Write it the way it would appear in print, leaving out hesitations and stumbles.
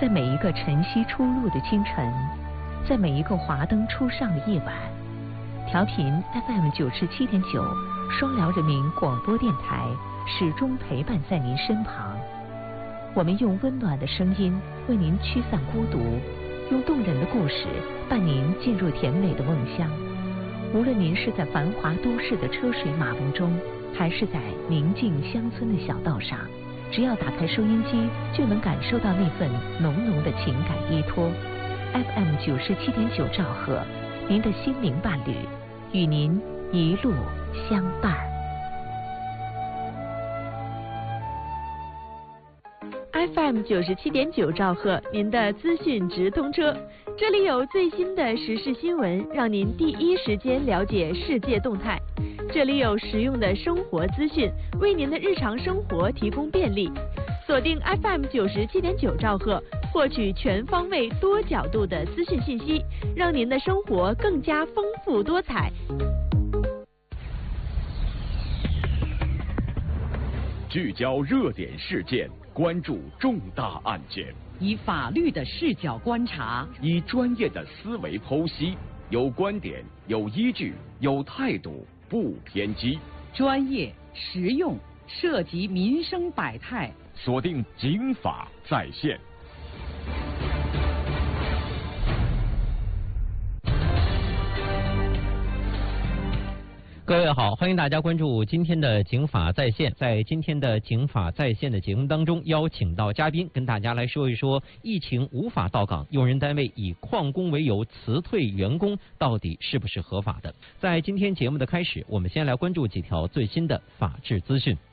在每一个晨曦初露的清晨，在每一个华灯初上的夜晚，调频 FM 97.9双辽人民广播电台始终陪伴在您身旁。我们用温暖的声音为您驱散孤独，用动人的故事伴您进入甜美的梦乡。无论您是在繁华都市的车水马龙中，还是在宁静乡村的小道上，只要打开收音机，就能感受到那份浓浓的情感依托。FM 97.9兆赫，您的心灵伴侣，与您一路相伴。 FM 97.9兆赫，您的资讯直通车，这里有最新的时事新闻，让您第一时间了解世界动态。这里有实用的生活资讯，为您的日常生活提供便利。锁定 FM 97.9兆赫，获取全方位、多角度的资讯信息，让您的生活更加丰富多彩。 聚焦热点事件，关注重大案件， 以法律的视角观察， 以专业的思维剖析，有观点，有依据，有态度，不偏激， 专业实用，涉及民生百态。 锁定警法在线。 各位好，欢迎大家关注今天的警法在线。在今天的警法在线的节目当中，邀请到嘉宾跟大家来说一说疫情无法到岗，用人单位以旷工为由辞退员工到底是不是合法的。在今天节目的开始，我们先来关注几条最新的法治资讯。